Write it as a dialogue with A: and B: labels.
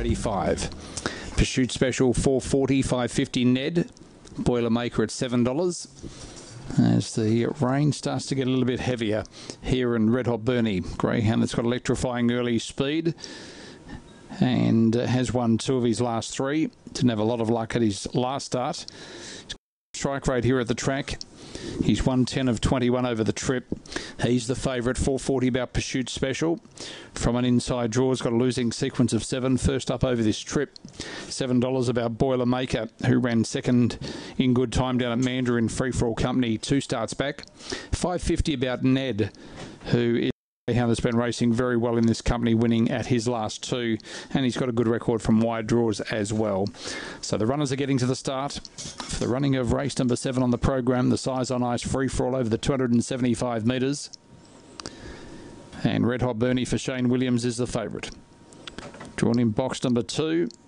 A: $4.85. Pursuit Special $4.40, $5.50 Ned. Boilermaker at $7. As the rain starts to get a little bit heavier here in Red Hot Bernie. Greyhound that's got electrifying early speed and has won 2 of his last 3. Didn't have a lot of luck at his last start. Strike rate here at the track. He's won 10 of 21 over the trip. He's the favourite, $4.40 about Pursuit Special. From an inside draw, has got a losing sequence of 7. First up over this trip, $7 about Boilermaker, who ran second in good time down at Mandarin Free For All Company 2 starts back. $5.50 about Ned, who is Greyhound has been racing very well in this company, winning at his last 2, and he's got a good record from wide draws as well. So the runners are getting to the start for the running of race number 7 on the program, the Size on Ice Free For All over the 275 metres. And Red Hot Bernie for Shane Williams is the favourite. Drawn in box number 2.